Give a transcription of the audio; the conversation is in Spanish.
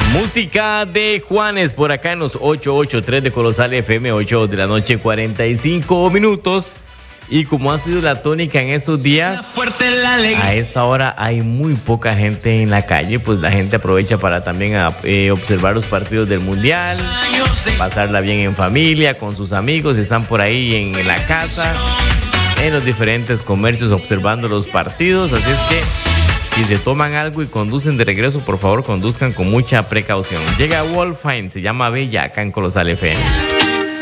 Música de Juanes por acá en los 883 de Colosal FM, 8 de la noche, 45 minutos. Y como ha sido la tónica en esos días, a esta hora hay muy poca gente en la calle, pues la gente aprovecha para también observar los partidos del Mundial, pasarla bien en familia, con sus amigos, están por ahí en la casa, en los diferentes comercios observando los partidos, así es que si se toman algo y conducen de regreso, por favor conduzcan con mucha precaución. Llega Wolfine, se llama Bella acá en Colosal FM.